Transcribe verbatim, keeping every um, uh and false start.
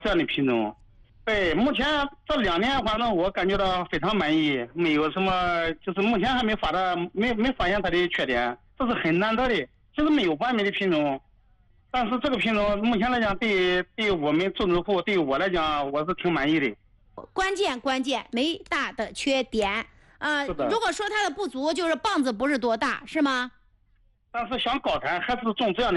这样的品种。对，目前这两年反正我感觉到非常满意，没有什么，就是目前还没发的，没没发现它的缺点，这是很难得的，其实没有完美的品种。但是这个品种目前来讲，对对我们种植户，对我来讲，我是挺满意的。 关键关键没大的缺点，呃，如果说它的不足，就是棒子不是多大，是吗？ 但是想高产，还是种这样的。